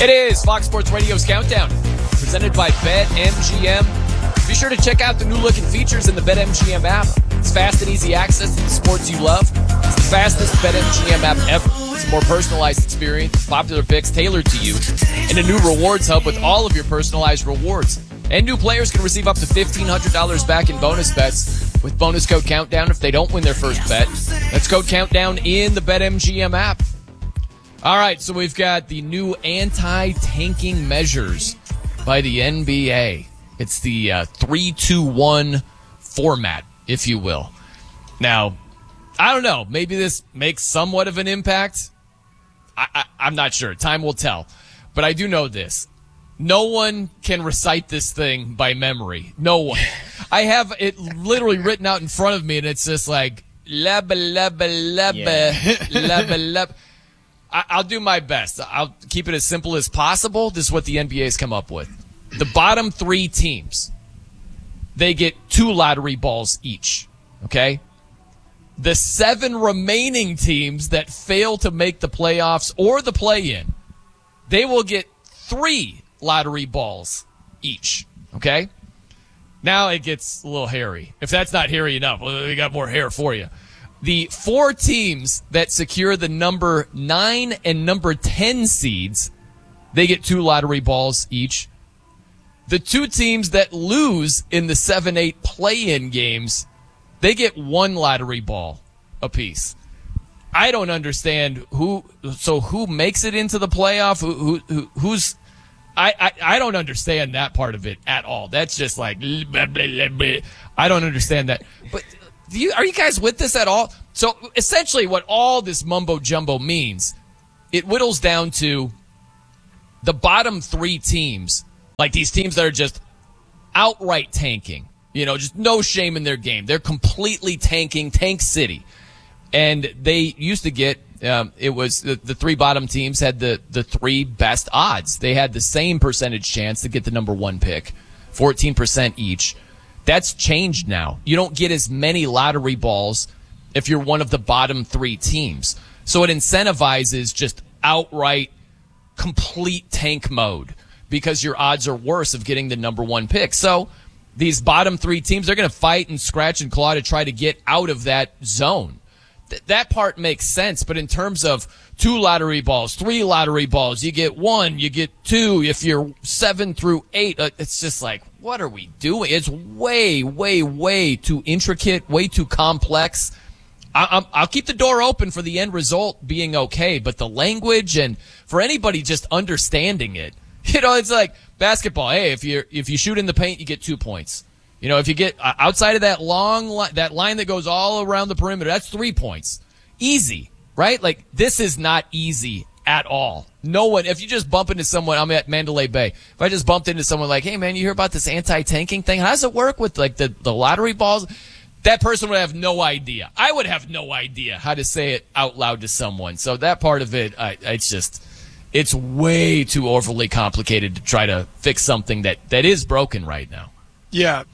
It is Fox Sports Radio's Countdown, presented by BetMGM. Be sure to check out the new-looking features in the BetMGM app. It's fast and easy access to the sports you love. It's the fastest BetMGM app ever. It's a more personalized experience, popular picks tailored to you, and a new rewards hub with all of your personalized rewards. And new players can receive up to $1,500 back in bonus bets with bonus code Countdown if they don't win their first bet. That's code Countdown in the BetMGM app. All right, so we've got the new anti-tanking measures by the NBA. It's the 3-2-1 format, if you will. Now, I don't know. Maybe this makes somewhat of an impact. I'm not sure. Time will tell. But I do know this. No one can recite this thing by memory. No one. I have it literally written out in front of me, and it's just like, labba, labba, labba, labba, labba. I'll do my best. I'll keep it as simple as possible. This is what the NBA's come up with. The bottom three teams, they get 2 lottery balls each, okay? The 7 remaining teams that fail to make the playoffs or the play-in, they will get 3 lottery balls each, okay? Now it gets a little hairy. If that's not hairy enough, we got more hair for you. The 4 teams that secure the number 9 and number 10 seeds, they get 2 lottery balls each. The 2 teams that lose in the 7-8 play-in games, they get 1 lottery ball apiece. I don't understand who makes it into the playoff, who's I don't understand that part of it at all. That's just like blah, blah, blah, blah. I don't understand that. But are you guys with this at all? So essentially what all this mumbo jumbo means, it whittles down to the bottom 3 teams, like these teams that are just outright tanking, just no shame in their game. They're completely tanking, tank city. And they used to get, it was the 3 bottom teams had the 3 best odds. They had the same percentage chance to get the number 1 pick, 14% each. That's changed now. You don't get as many lottery balls if you're one of the bottom 3 teams. So it incentivizes just outright complete tank mode because your odds are worse of getting the number 1 pick. So these bottom 3 teams, they're going to fight and scratch and claw to try to get out of that zone. That part makes sense, but in terms of 2 lottery balls, 3 lottery balls, you get 1, you get 2. If you're 7 through 8, it's just like, what are we doing? It's way, way, way too intricate, way too complex. I'll keep the door open for the end result being okay, but the language and for anybody just understanding it, it's like basketball. Hey, if you shoot in the paint, you get 2 points. If you get outside of that that line that goes all around the perimeter, that's 3 points. Easy, right? Like, this is not easy at all. No one, if you just bump into someone, I'm at Mandalay Bay. If I just bumped into someone like, hey man, you hear about this anti-tanking thing? How does it work with like the lottery balls? That person would have no idea. I would have no idea how to say it out loud to someone. So that part of it, it's way too overly complicated to try to fix something that is broken right now. Yeah.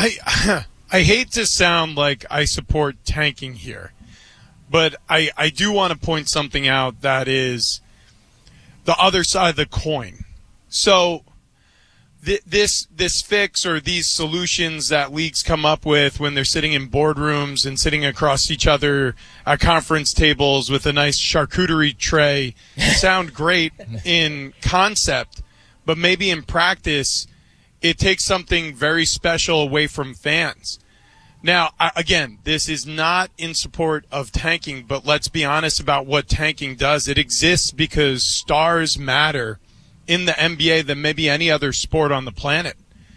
I hate to sound like I support tanking here, but I do want to point something out that is the other side of the coin. So this fix or these solutions that leagues come up with when they're sitting in boardrooms and sitting across each other at conference tables with a nice charcuterie tray sound great in concept, but maybe in practice it takes something very special away from fans. Now, again, this is not in support of tanking, but let's be honest about what tanking does. It exists because stars matter in the NBA than maybe any other sport on the planet.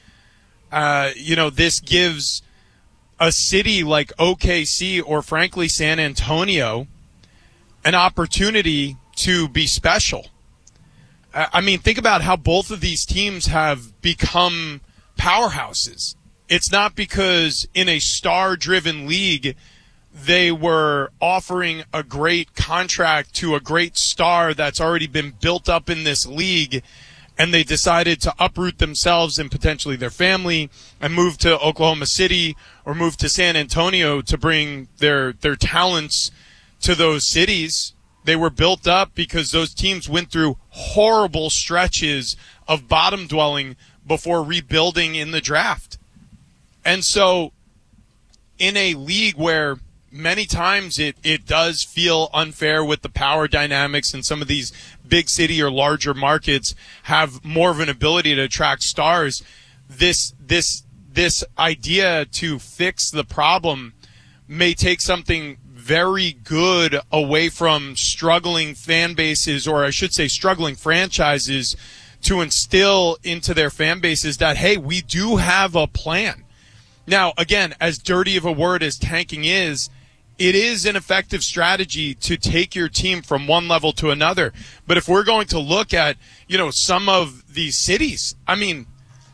This gives a city like OKC or frankly San Antonio an opportunity to be special. I mean, think about how both of these teams have become powerhouses. It's not because in a star-driven league they were offering a great contract to a great star that's already been built up in this league, and they decided to uproot themselves and potentially their family and move to Oklahoma City or move to San Antonio to bring their talents to those cities. They were built up because those teams went through horrible stretches of bottom dwelling before rebuilding in the draft. And so in a league where many times it does feel unfair with the power dynamics, and some of these big city or larger markets have more of an ability to attract stars, this idea to fix the problem may take something very good away from struggling fan bases, or I should say struggling franchises, to instill into their fan bases that, hey, we do have a plan. Now, again, as dirty of a word as tanking is, it is an effective strategy to take your team from one level to another. But if we're going to look at, some of these cities, I mean,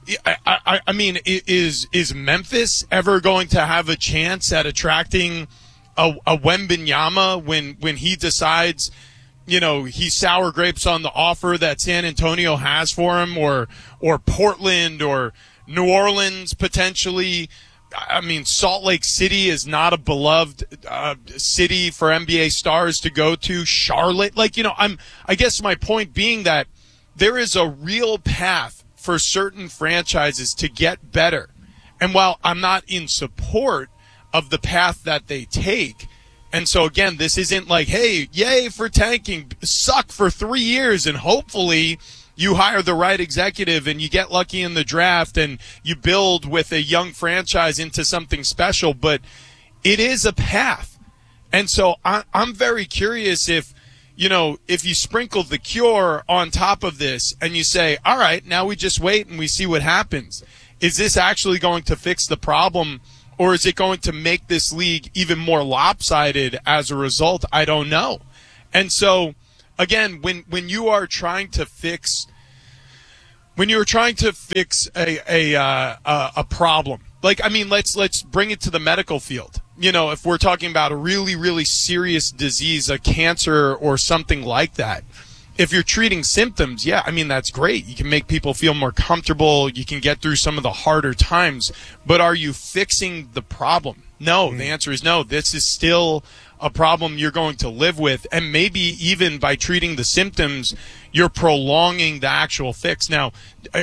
is Memphis ever going to have a chance at attracting a Wembanyama when he decides, he's sour grapes on the offer that San Antonio has for him, or Portland or New Orleans potentially? I mean, Salt Lake City is not a beloved city for NBA stars to go to. Charlotte, I guess my point being that there is a real path for certain franchises to get better. And while I'm not in support of the path that they take, and so again, this isn't like, hey, yay for tanking, suck for 3 years, and hopefully you hire the right executive and you get lucky in the draft and you build with a young franchise into something special. But it is a path. And so I'm very curious if you sprinkle the cure on top of this and you say, all right, now we just wait and we see what happens. Is this actually going to fix the problem, or is it going to make this league even more lopsided as a result? I don't know. And so, again, when you are trying to fix a problem, let's bring it to the medical field. If we're talking about a really, really serious disease, a cancer or something like that, if you're treating symptoms, that's great. You can make people feel more comfortable. You can get through some of the harder times. But are you fixing the problem? No, the answer is no. This is still a problem you're going to live with. And maybe even by treating the symptoms, you're prolonging the actual fix. Now,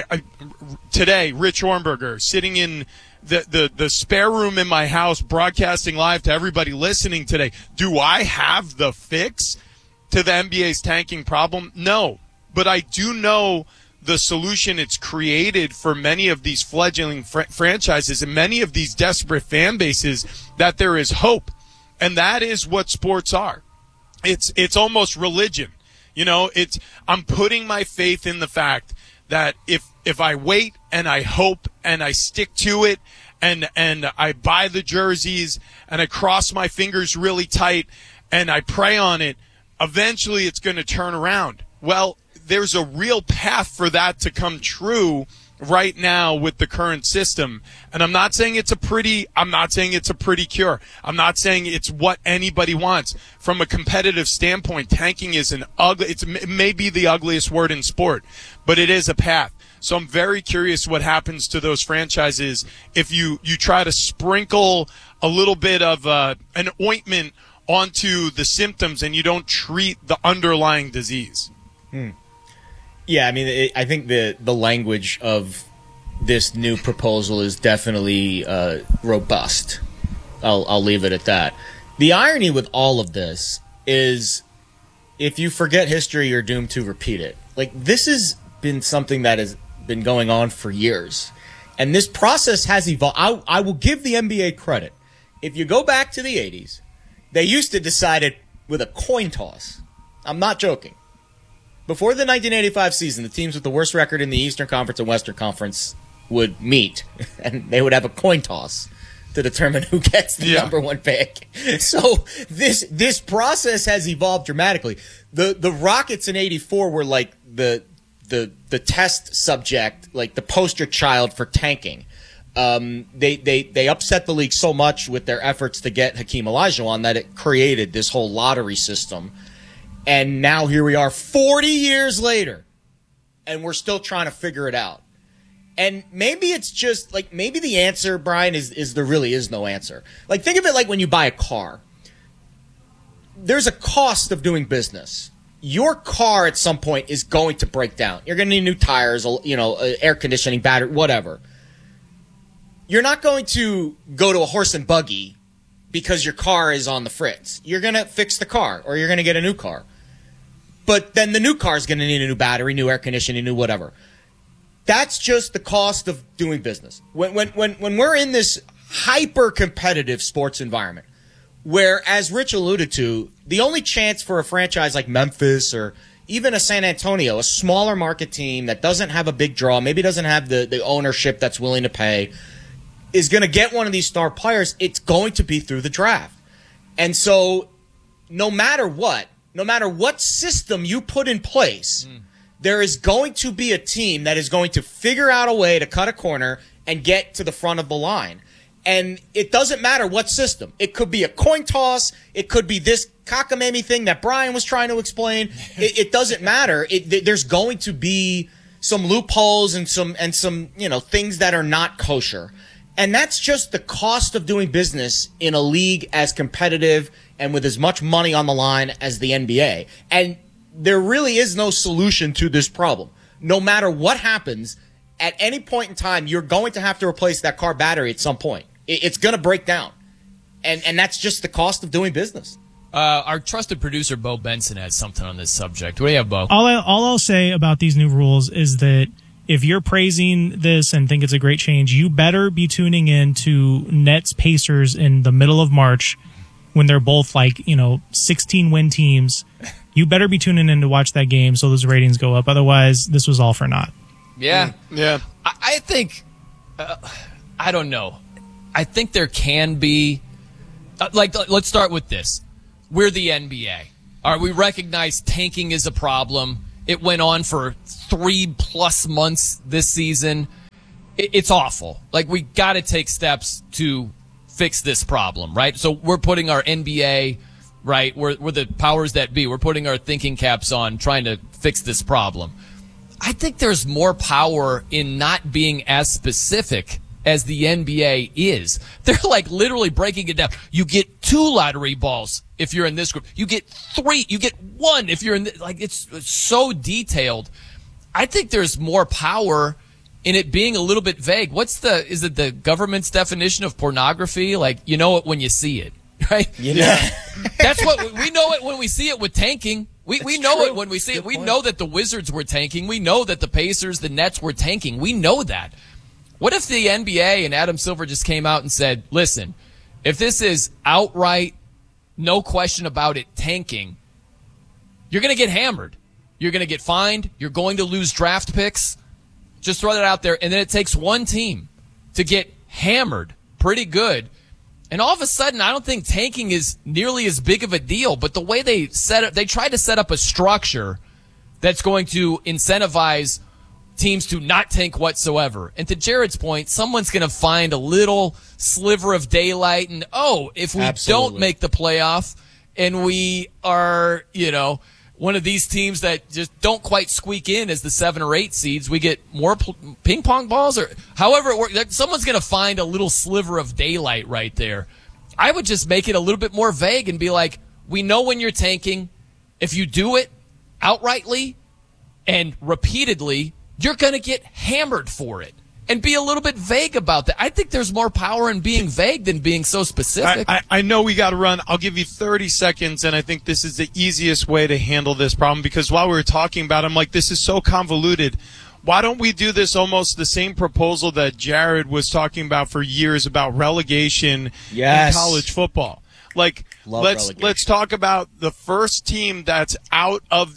today, Rich Hornberger, sitting in the spare room in my house, broadcasting live to everybody listening today. Do I have the fix to the NBA's tanking problem? No. But I do know the solution it's created for many of these fledgling franchises and many of these desperate fan bases, that there is hope. And that is what sports are. It's almost religion. I'm putting my faith in the fact that if I wait and I hope and I stick to it and I buy the jerseys and I cross my fingers really tight and I pray on it, eventually it's going to turn around. Well, there's a real path for that to come true right now with the current system. And I'm not saying it's a pretty cure. I'm not saying it's what anybody wants. From a competitive standpoint, tanking is it may be the ugliest word in sport, but it is a path. So I'm very curious what happens to those franchises if you try to sprinkle a little bit of an ointment onto the symptoms and you don't treat the underlying disease. Yeah, I think the language of this new proposal is definitely robust. I'll leave it at that. The irony with all of this is, if you forget history, you're doomed to repeat it. This has been something that has been going on for years. And this process has evolved. I will give the NBA credit. If you go back to the 80s, they used to decide it with a coin toss. I'm not joking. Before the 1985 season, the teams with the worst record in the Eastern Conference and Western Conference would meet, and they would have a coin toss to determine who gets the number one pick. So this process has evolved dramatically. The Rockets in '84 were like the test subject, like the poster child for tanking. They upset the league so much with their efforts to get Hakeem Olajuwon that it created this whole lottery system. And now here we are 40 years later, and we're still trying to figure it out. And maybe it's just maybe the answer, Brian, is there really is no answer. Think of it like when you buy a car. there's a cost of doing business. Your car at some point is going to break down. You're going to need new tires, air conditioning, battery, whatever. You're not going to go to a horse and buggy because your car is on the fritz. You're going to fix the car, or you're going to get a new car. But then the new car is going to need a new battery, new air conditioning, new whatever. That's just the cost of doing business. When we're in this hyper-competitive sports environment, where, as Rich alluded to, the only chance for a franchise like Memphis or even a San Antonio, a smaller market team that doesn't have a big draw, maybe doesn't have the ownership that's willing to pay, is going to get one of these star players, it's going to be through the draft. And so no matter what system you put in place, there is going to be a team that is going to figure out a way to cut a corner and get to the front of the line. And it doesn't matter what system. It could be a coin toss. It could be this cockamamie thing that Brian was trying to explain. It doesn't matter. There's going to be some loopholes and some things that are not kosher. And that's just the cost of doing business in a league as competitive and with as much money on the line as the NBA. And there really is no solution to this problem. No matter what happens, at any point in time, you're going to have to replace that car battery at some point. It's going to break down. And that's just the cost of doing business. Our trusted producer, Bo Benson, has something on this subject. What do you have, Bo? All I'll say about these new rules is that if you're praising this and think it's a great change, you better be tuning in to Nets Pacers in the middle of March when they're both 16-win teams. You better be tuning in to watch that game so those ratings go up. Otherwise, this was all for naught. Yeah. Yeah. I think, I don't know. I think there can be, let's start with this. We're the NBA. All right, we recognize tanking is a problem. It went on for 3+ months this season. It's awful. We got to take steps to fix this problem, right? So we're putting our NBA, right? We're the powers that be. We're putting our thinking caps on, trying to fix this problem. I think there's more power in not being as specific as the NBA is. They're literally breaking it down. You get 2 lottery balls if you're in this group. You get 3. You get 1 if you're in it's so detailed. I think there's more power in it being a little bit vague. Is it the government's definition of pornography? You know it when you see it, right? Yeah. That's what we know it when we see it with tanking. We know it when we see it. We know that the Wizards were tanking. We know that the Pacers, the Nets were tanking. We know that. What if the NBA and Adam Silver just came out and said, listen, if this is outright, no question about it, tanking, you're going to get hammered. You're going to get fined. You're going to lose draft picks. Just throw that out there. And then it takes one team to get hammered pretty good. And all of a sudden, I don't think tanking is nearly as big of a deal. But the way they tried to set up a structure that's going to incentivize teams to not tank whatsoever. And to Jared's point, someone's going to find a little sliver of daylight. And, if we don't make the playoff and we are, one of these teams that just don't quite squeak in as the 7 or 8 seeds, we get more ping pong balls, or however it works. Someone's going to find a little sliver of daylight right there. I would just make it a little bit more vague and be like, we know when you're tanking. If you do it outrightly and repeatedly, you're going to get hammered for it. And be a little bit vague about that. I think there's more power in being vague than being so specific. I know we got to run. I'll give you 30 seconds, and I think this is the easiest way to handle this problem, because while we were talking about it, I'm like, this is so convoluted. Why don't we do this almost the same proposal that Jared was talking about for years about relegation in college football? Let's talk about the first team that's out of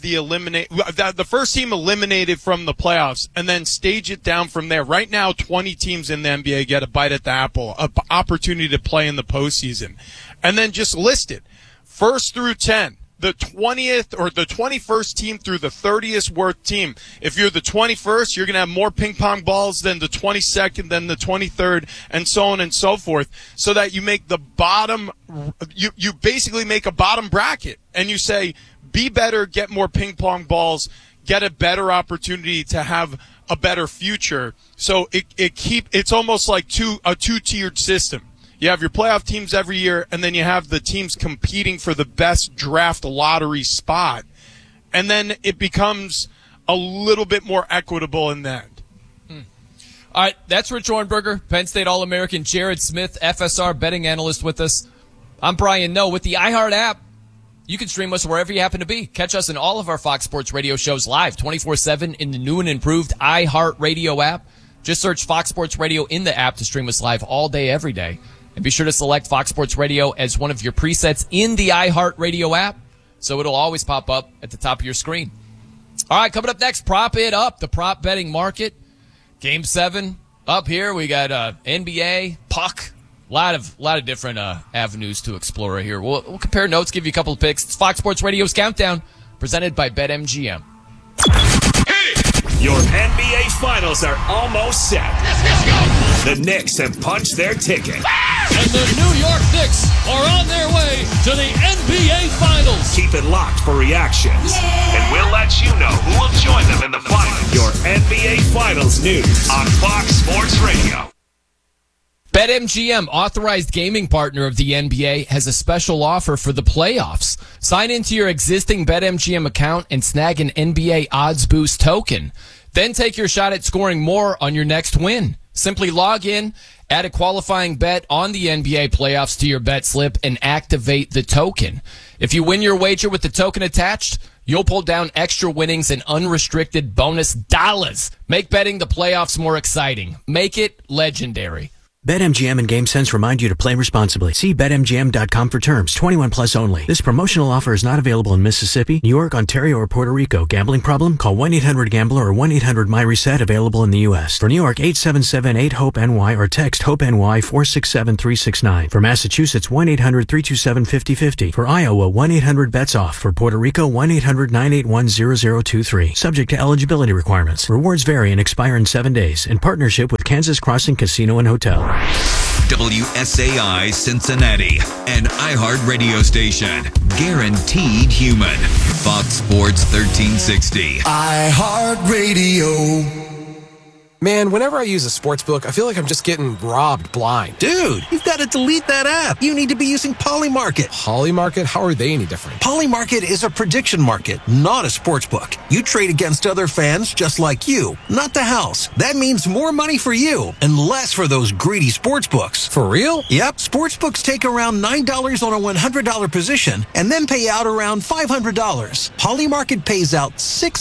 the first team eliminated from the playoffs, and then stage it down from there. Right now, 20 teams in the NBA get a bite at the apple, an opportunity to play in the postseason, and then just list it 1st through 10. The 20th or the 21st team through the 30th worst team. If you're the 21st, you're going to have more ping pong balls than the 22nd, than the 23rd, and so on and so forth, so that you make the bottom, you basically make a bottom bracket, and you say, be better, get more ping pong balls, get a better opportunity to have a better future. So it's almost like a 2-tiered system. You have your playoff teams every year, and then you have the teams competing for the best draft lottery spot. And then it becomes a little bit more equitable in that. All right, that's Rich Ornberger, Penn State All-American, Jared Smith, FSR betting analyst with us. I'm Brian Noe. With the iHeart app, you can stream us wherever you happen to be. Catch us in all of our Fox Sports Radio shows live 24/7 in the new and improved iHeart Radio app. Just search Fox Sports Radio in the app to stream us live all day, every day. And be sure to select Fox Sports Radio as one of your presets in the iHeart Radio app, so it'll always pop up at the top of your screen. All right, coming up next, Prop It Up, the prop betting market. Game 7 up here. We got NBA, puck, a lot of different avenues to explore here. We'll compare notes, give you a couple of picks. It's Fox Sports Radio's Countdown, presented by BetMGM. Your NBA Finals are almost set. Let's go. The Knicks have punched their ticket. And the New York Knicks are on their way to the NBA Finals. Keep it locked for reactions. And we'll let you know who will join them in the finals. Your NBA Finals news on Fox Sports Radio. BetMGM, authorized gaming partner of the NBA, has a special offer for the playoffs. Sign into your existing BetMGM account and snag an NBA Odds Boost token. Then take your shot at scoring more on your next win. Simply log in, add a qualifying bet on the NBA playoffs to your bet slip, and activate the token. If you win your wager with the token attached, you'll pull down extra winnings and unrestricted bonus dollars. Make betting the playoffs more exciting. Make it legendary. BetMGM and GameSense remind you to play responsibly. See BetMGM.com for terms. 21 plus only. This promotional offer is not available in Mississippi, New York, Ontario, or Puerto Rico. Gambling problem? Call 1-800-GAMBLER or 1-800-MyReset. Available in the U.S. For New York, 877-8-HOPE-NY or text HOPE-NY 467-369. For Massachusetts, 1-800-327-5050. For Iowa, 1-800-BETS-OFF. For Puerto Rico, 1-800-981-0023. Subject to eligibility requirements. Rewards vary and expire in 7 days. In partnership with Kansas Crossing Casino and Hotel. WSAI Cincinnati, an iHeart radio station. Guaranteed human. Fox Sports 1360. iHeart Radio. Man, whenever I use a sports book, I feel like I'm just getting robbed blind. Dude, you've got to delete that app. You need to be using Polymarket. Polymarket? How are they any different? Polymarket is a prediction market, not a sports book. You trade against other fans just like you, not the house. That means more money for you and less for those greedy sports books. For real? Yep. Sports books take around $9 on a $100 position and then pay out around $500. Polymarket pays out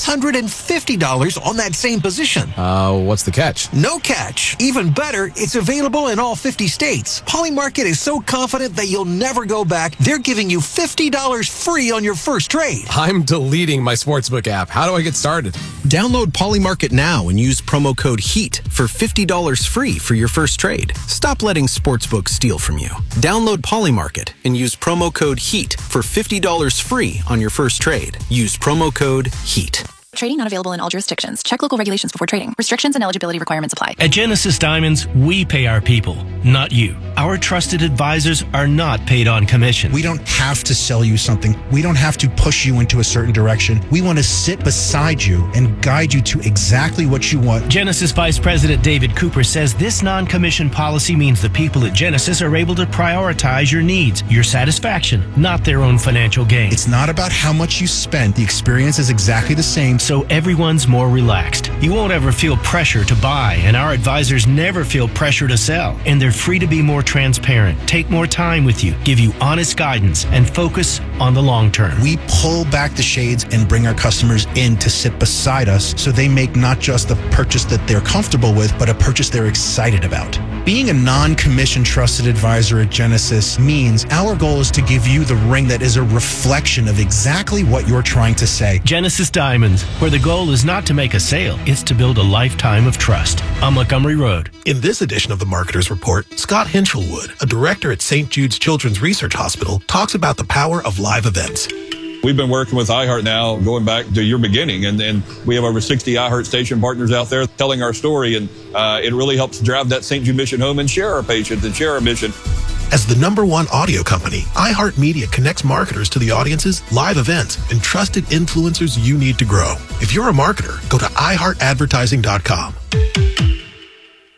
$650 on that same position. What's the catch? No catch. Even better, it's available in all 50 states. Polymarket is so confident that you'll never go back, they're giving you $50 free on your first trade. I'm deleting my sportsbook app. How do I get started? Download Polymarket now and use promo code HEAT for $50 free for your first trade. Stop letting sportsbooks steal from you. Download Polymarket and use promo code HEAT for $50 free on your first trade. Use promo code HEAT. Trading not available in all jurisdictions. Check local regulations before trading. Restrictions and eligibility requirements apply. At Genesis Diamonds, we pay our people, not you. Our trusted advisors are not paid on commission. We don't have to sell you something. We don't have to push you into a certain direction. We want to sit beside you and guide you to exactly what you want. Genesis Vice President David Cooper says this non-commission policy means the people at Genesis are able to prioritize your needs, your satisfaction, not their own financial gain. It's not about how much you spend. The experience is exactly the same. So everyone's more relaxed. You won't ever feel pressure to buy, and our advisors never feel pressure to sell. And they're free to be more transparent, take more time with you, give you honest guidance, and focus on the long term. We pull back the shades and bring our customers in to sit beside us so they make not just a purchase that they're comfortable with, but a purchase they're excited about. Being a non-commissioned trusted advisor at Genesis means our goal is to give you the ring that is a reflection of exactly what you're trying to say. Genesis Diamonds, where the goal is not to make a sale, it's to build a lifetime of trust. On Montgomery Road. In this edition of the Marketer's Report, Scott Hinchelwood, a director at St. Jude's Children's Research Hospital, talks about the power of live events. We've been working with iHeart now going back to your beginning, and we have over 60 iHeart station partners out there telling our story, and it really helps drive that St. Jude mission home and share our patients and share our mission. As the #1 audio company, iHeartMedia connects marketers to the audiences, live events, and trusted influencers you need to grow. If you're a marketer, go to iHeartAdvertising.com.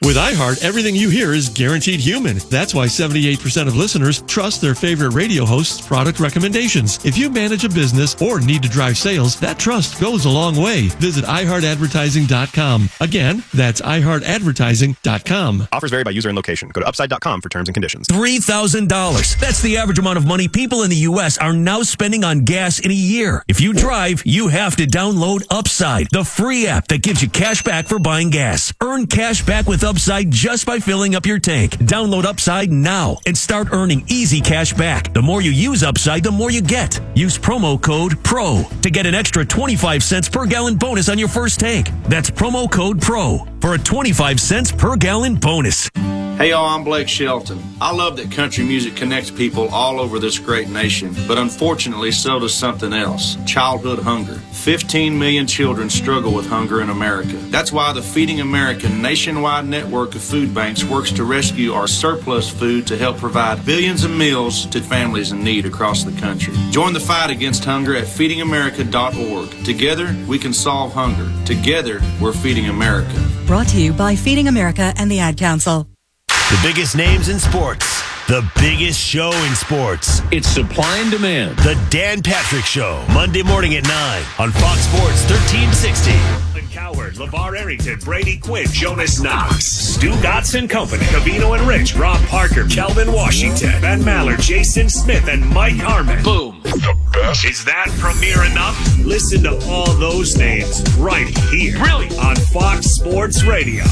With iHeart, everything you hear is guaranteed human. That's why 78% of listeners trust their favorite radio host's product recommendations. If you manage a business or need to drive sales, that trust goes a long way. Visit iHeartAdvertising.com. Again, that's iHeartAdvertising.com. Offers vary by user and location. Go to upside.com for terms and conditions. $3,000. That's the average amount of money people in the U.S. are now spending on gas in a year. If you drive, you have to download Upside, the free app that gives you cash back for buying gas. Earn cash back with Upside just by filling up your tank. Download Upside now and start earning easy cash back. The more you use Upside, the more you get. Use promo code PRO to get an extra 25 cents per gallon bonus on your first tank. That's promo code PRO for a 25 cents per gallon bonus. Hey y'all, I'm Blake Shelton. I love that country music connects people all over this great nation, but unfortunately so does something else, childhood hunger. 15 million children struggle with hunger in America. That's why the Feeding America nationwide network of food banks works to rescue our surplus food to help provide billions of meals to families in need across the country. Join the fight against hunger at feedingamerica.org. Together, we can solve hunger. Together, we're Feeding America. Brought to you by Feeding America and the Ad Council. The biggest names in sports. The biggest show in sports. It's Supply and Demand. The Dan Patrick Show. Monday morning at 9 on Fox Sports 1360. Coward, LeVar Arrington, Brady Quinn, Jonas Knox, Stu Gatz and Company, Cavino and Rich, Rob Parker, Kelvin Washington, Ben Maller, Jason Smith, and Mike Harmon. Boom. The best. Is that premiere enough? Listen to all those names right here. Really? On Fox Sports Radio.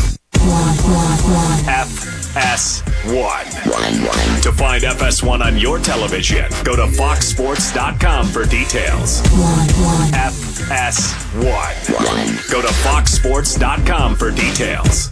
FS1. To find FS1 on your television, go to foxsports.com for details. FS1. Go to foxsports.com for details.